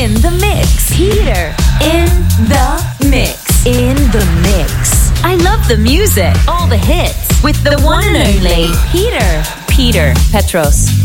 in the mix. Peter in the mix. In the mix. I love the music, all the hits, with the one and only Peter Petros.